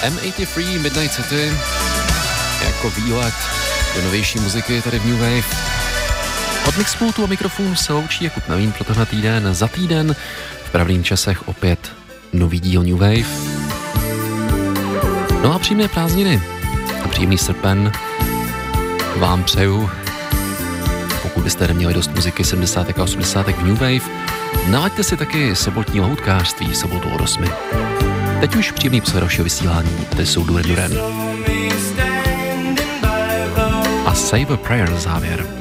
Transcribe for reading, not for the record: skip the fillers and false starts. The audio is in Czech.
M83 Midnight City jako výlet do novější muziky tady v New Wave. Od Mixpultu a mikrofonu se loučí Jakub Navín pro tenhle týden. Za týden v pravdých časech opět nový díl New Wave. No a příjemné prázdniny a příjemný srpen vám přeju. Pokud byste neměli dost muziky 70. a 80. v New Wave, nalaďte si taky sobotní lahůdkářství sobotu od 8. Teď už příjemný posled dalšího vysílání. Tady jsou Duran Duran. A Save a Prayer na závěr.